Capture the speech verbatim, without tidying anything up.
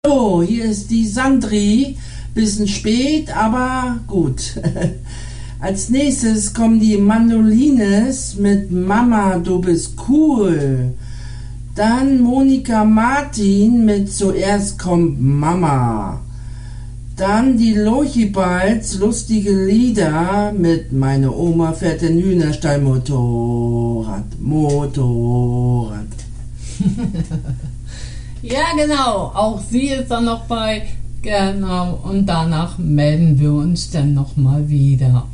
So, hier ist die Sandri. Bisschen spät, aber gut. Als nächstes kommen die Mandolines mit Mama, du bist cool. Dann Monika Martin mit Zuerst kommt Mama. Dann die Lochibalds, lustige Lieder mit Meine Oma fährt den Hühnerstall Motorrad, Motorrad. Ja, genau. Auch sie ist dann noch bei. Genau. Und danach melden wir uns dann nochmal wieder.